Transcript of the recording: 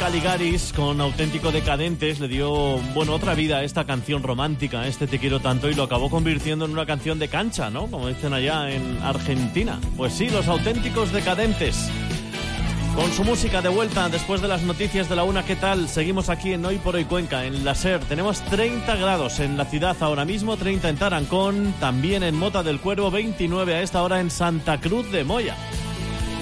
Caligaris con Auténtico Decadentes le dio, otra vida a esta canción romántica, a este Te quiero tanto, y lo acabó convirtiendo en una canción de cancha, ¿no? Como dicen allá en Argentina. Pues sí, los Auténticos Decadentes. Con su música de vuelta después de las noticias de la 1, ¿qué tal? Seguimos aquí en Hoy por Hoy Cuenca, en la SER. Tenemos 30 grados en la ciudad ahora mismo, 30 en Tarancón, también en Mota del Cuervo, 29 a esta hora en Santa Cruz de Moya.